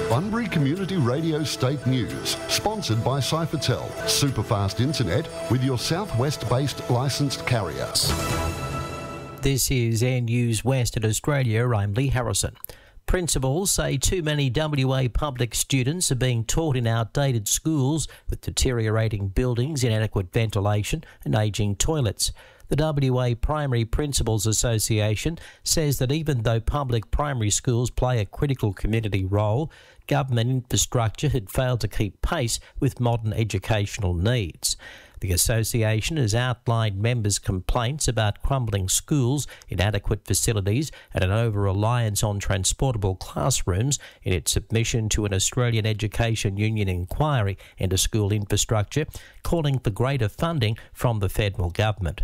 Bunbury Community Radio State News, sponsored by Cyfertel, superfast internet with your southwest-based licensed carrier. This is Air News Western Australia. I'm Lee Harrison. Principals say too many WA public students are being taught in outdated schools with deteriorating buildings, inadequate ventilation and ageing toilets. The WA Primary Principals Association says that even though public primary schools play a critical community role, government infrastructure had failed to keep pace with modern educational needs. The association has outlined members' complaints about crumbling schools, inadequate facilities and an over-reliance on transportable classrooms in its submission to an Australian Education Union inquiry into school infrastructure, calling for greater funding from the federal government.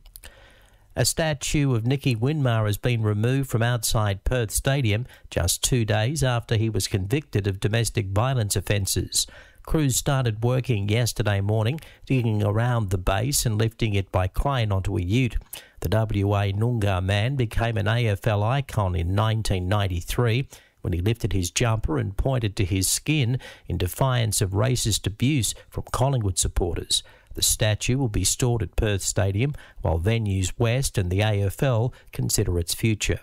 A statue of Nicky Winmar has been removed from outside Perth Stadium just 2 days after he was convicted of domestic violence offences. Crews started working yesterday morning, digging around the base and lifting it by crane onto a ute. The WA Noongar man became an AFL icon in 1993 when he lifted his jumper and pointed to his skin in defiance of racist abuse from Collingwood supporters. The statue will be stored at Perth Stadium while Venues West and the AFL consider its future.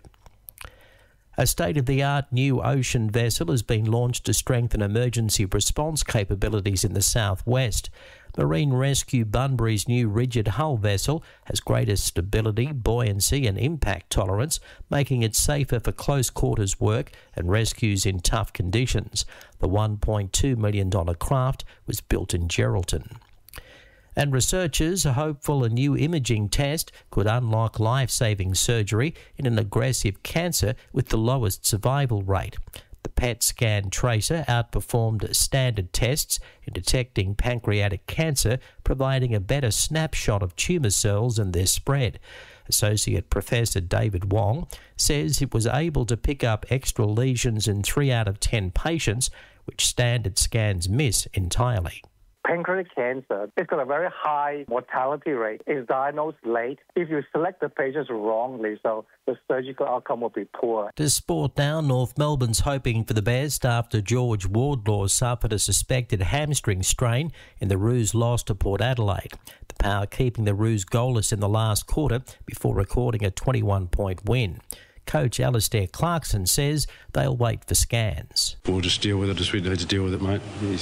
A state-of-the-art new ocean vessel has been launched to strengthen emergency response capabilities in the southwest. Marine Rescue Bunbury's new rigid hull vessel has greater stability, buoyancy and impact tolerance, making it safer for close quarters work and rescues in tough conditions. The $1.2 million craft was built in Geraldton. And researchers are hopeful a new imaging test could unlock life-saving surgery in an aggressive cancer with the lowest survival rate. The PET scan tracer outperformed standard tests in detecting pancreatic cancer, providing a better snapshot of tumour cells and their spread. Associate Professor David Wong says it was able to pick up extra lesions in 3 out of 10 patients, which standard scans miss entirely. Pancreatic cancer, it's got a very high mortality rate. It's diagnosed late. If you select the patients wrongly, so the surgical outcome will be poor. To sport now, North Melbourne's hoping for the best after George Wardlaw suffered a suspected hamstring strain in the Roos loss to Port Adelaide. The Power keeping the Roos goalless in the last quarter before recording a 21-point win. Coach Alistair Clarkson says they'll wait for scans. We'll just deal with it as we need to deal with it, mate.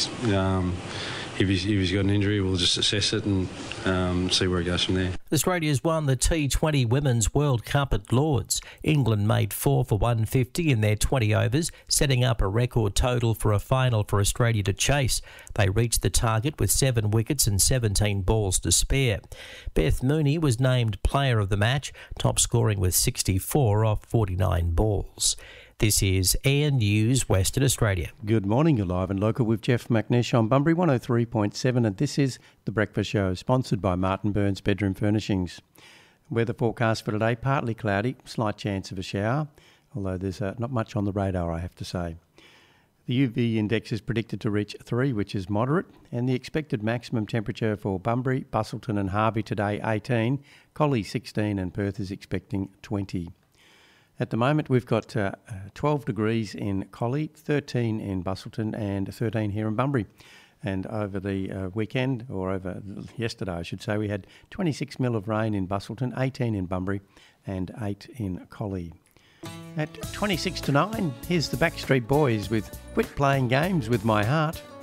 If he's got an injury, we'll just assess it and see where it goes from there. Australia's won the T20 Women's World Cup at Lords. England made 4 for 150 in their 20 overs, setting up a record total for a final for Australia to chase. They reached the target with 7 wickets and 17 balls to spare. Beth Mooney was named player of the match, top scoring with 64 off 49 balls. This is Air News Western Australia. Good morning, you're live and local with Jeff McNish on Bunbury 103.7 and this is The Breakfast Show, sponsored by Martin Burns Bedroom Furnishings. Weather forecast for today, partly cloudy, slight chance of a shower, although there's not much on the radar, I have to say. The UV index is predicted to reach 3, which is moderate, and the expected maximum temperature for Bunbury, Busselton and Harvey today 18, Collie 16 and Perth is expecting 20. At the moment, we've got 12 degrees in Collie, 13 in Busselton and 13 here in Bunbury. And over the weekend, or over yesterday I should say, we had 26 mil of rain in Busselton, 18 in Bunbury and 8 in Collie. At 26 to 9, here's the Backstreet Boys with Quit Playing Games With My Heart.